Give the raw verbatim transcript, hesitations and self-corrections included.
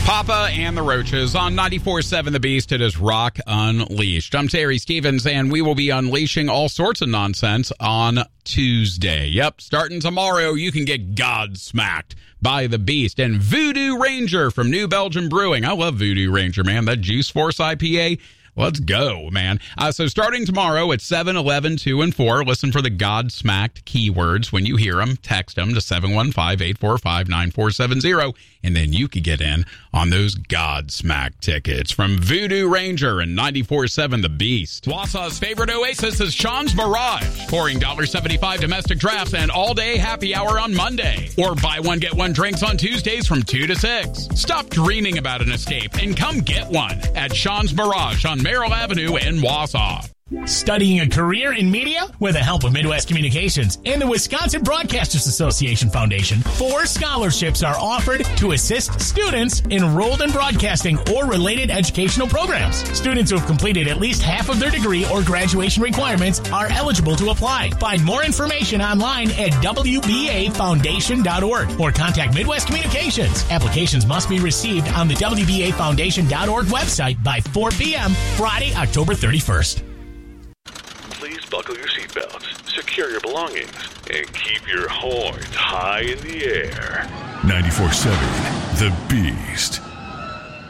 Papa and the Roaches on ninety-four point seven The Beast. It is Rock Unleashed. I'm Terry Stevens, and we will be unleashing all sorts of nonsense on Tuesday. Yep, starting tomorrow, you can get godsmacked by the Beast and Voodoo Ranger from New Belgium Brewing. I love Voodoo Ranger, man. That Juice Force I P A. Let's go, man. Uh, so starting tomorrow at seven, eleven, two, and four, listen for the Godsmacked keywords. When you hear them, text them to seven one five, eight four five, nine four seven zero, and then you could get in on those Godsmacked tickets from Voodoo Ranger and ninety-four point seven The Beast. Wausau's favorite oasis is Sean's Mirage, pouring one dollar seventy-five domestic drafts and all-day happy hour on Monday. Or buy one, get one drinks on Tuesdays from two to six. Stop dreaming about an escape and come get one at Sean's Mirage on Merrill Avenue in Wausau. Studying a career in media? With the help of Midwest Communications and the Wisconsin Broadcasters Association Foundation, four scholarships are offered to assist students enrolled in broadcasting or related educational programs. Students who have completed at least half of their degree or graduation requirements are eligible to apply. Find more information online at w b a foundation dot org or contact Midwest Communications. Applications must be received on the w b a foundation dot org website by four p.m. Friday, October thirty-first. Please buckle your seatbelts, secure your belongings, and keep your horns high in the air. ninety-four point seven The Beast.